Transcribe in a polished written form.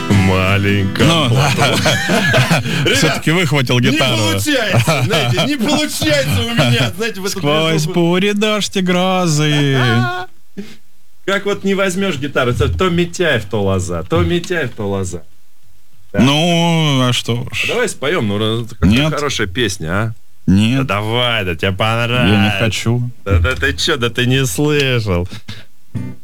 Маленько. Все-таки выхватил гитару. Не получается, знаете, не получается у меня. Знаете, в эту Сквозь бури, дождь и грозы. Как вот не возьмешь гитару, то Митяев, то лоза, то Митяев, то лоза. Да. Ну, а что ж. Давай споем, ну, какая хорошая песня, а? Нет. Да давай, да тебе понравится. Я не хочу. Да ты что, да ты не слышал.